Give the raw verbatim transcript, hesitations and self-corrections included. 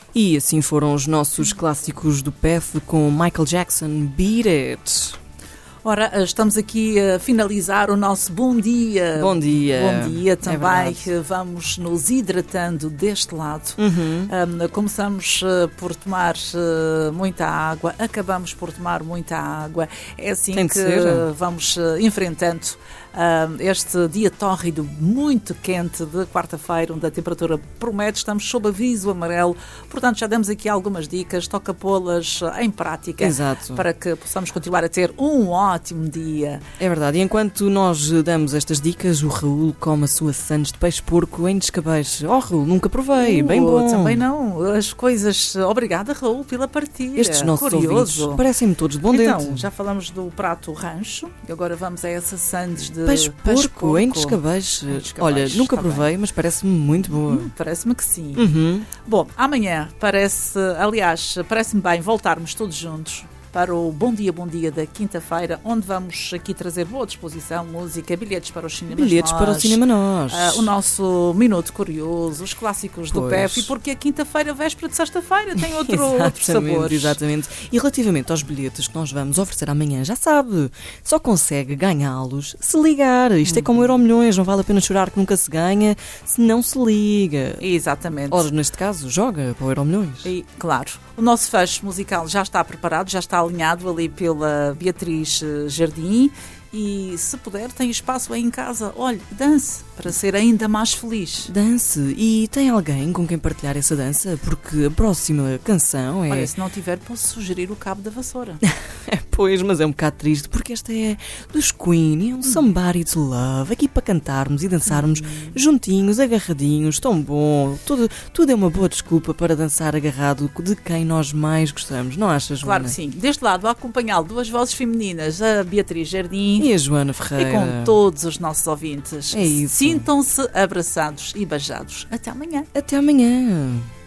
E assim foram os nossos clássicos do P E F com Michael Jackson, Beat It. Ora, estamos aqui a finalizar o nosso bom dia. Bom dia. Bom dia também. É Vamos nos hidratando deste lado. Uhum. Um, começamos uh, por tomar uh, muita água, acabamos por tomar muita água. É assim Tem de que ser. vamos uh, enfrentando uh, este dia tórrido, muito quente de quarta-feira, onde a temperatura promete. Estamos sob aviso amarelo. Portanto, já damos aqui algumas dicas. Toca pô-las uh, em prática. Exato. Para que possamos continuar a ter um ótimo dia. É verdade, e enquanto nós damos estas dicas, o Raul come a sua sandes de peixe-porco em descabeixe. Oh, Raul, nunca provei, Uh, bem bom. Também não, as coisas... Obrigada, Raul, pela partilha. Estes nossos Curioso. ouvintes parecem-me todos de bom Então, dente. já falamos do prato rancho, e agora vamos a essa sandes de Peixe-porco em descabeixe. Em descabeixe, Olha, nunca tá provei, mas parece-me muito boa. Hum, parece-me que sim. Uhum. Bom, amanhã parece, aliás, parece-me bem voltarmos todos juntos para o Bom Dia, Bom Dia da quinta-feira, onde vamos aqui trazer boa disposição, música, bilhetes para os cinemas Bilhetes nós, para o Cinema Nós. Uh, o nosso Minuto Curioso, os clássicos do Pois. P E F, e porque a quinta-feira, véspera de sexta-feira, tem outro, outro sabor. Exatamente. E relativamente aos bilhetes que nós vamos oferecer amanhã, já sabe, só consegue ganhá-los se ligar. Isto é como Euromilhões, não vale a pena chorar que nunca se ganha se não se liga. Exatamente. Ora, neste caso, joga para o Euromilhões. E, claro, o nosso fecho musical já está preparado, já está alinhado ali pela Beatriz Jardim, e se puder tem espaço aí em casa, olhe, dance para ser ainda mais feliz. Dance. E tem alguém com quem partilhar essa dança? Porque a próxima canção é... Olha, se não tiver, posso sugerir o Cabo da Vassoura. É, pois, mas é um bocado triste, porque esta é dos Queen, é um Somebody to Love, aqui para cantarmos e dançarmos hum. juntinhos, agarradinhos, tão bom. Tudo, tudo é uma boa desculpa para dançar agarrado de quem nós mais gostamos, não achas, Joana? Claro que sim. Deste lado, a acompanhá-lo duas vozes femininas, a Beatriz Jardim e a Joana Ferreira. E com todos os nossos ouvintes. É isso. Sintam-se abraçados e beijados. Até amanhã. Até amanhã.